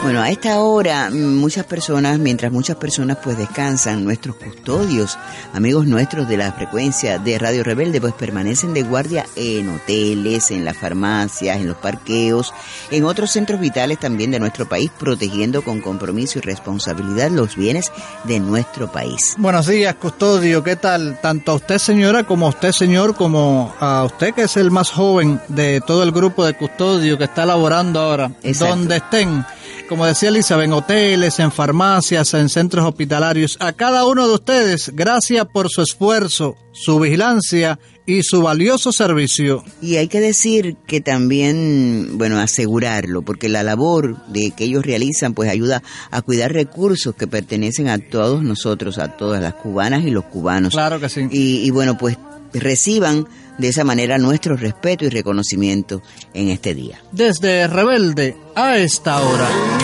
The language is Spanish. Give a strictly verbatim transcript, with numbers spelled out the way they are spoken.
Bueno, a esta hora muchas personas, mientras muchas personas pues descansan, nuestros custodios, amigos nuestros de la frecuencia de Radio Rebelde, pues permanecen de guardia en hoteles, en las farmacias, en los parqueos, en otros centros vitales también de nuestro país, protegiendo con compromiso y responsabilidad los bienes de nuestro país. Buenos días, custodio, ¿qué tal? Tanto a usted, señora, como a usted, señor, como a usted, que es el más joven de todo el grupo de custodio que está laborando ahora. Exacto. Donde estén. Como decía Elizabeth, en hoteles, en farmacias, en centros hospitalarios. A cada uno de ustedes, gracias por su esfuerzo, su vigilancia y su valioso servicio. Y hay que decir que también, bueno, asegurarlo, porque la labor de que ellos realizan pues ayuda a cuidar recursos que pertenecen a todos nosotros, a todas las cubanas y los cubanos. Claro que sí. Y, y bueno, pues reciban de esa manera nuestro respeto y reconocimiento en este día. Desde Rebelde a esta hora.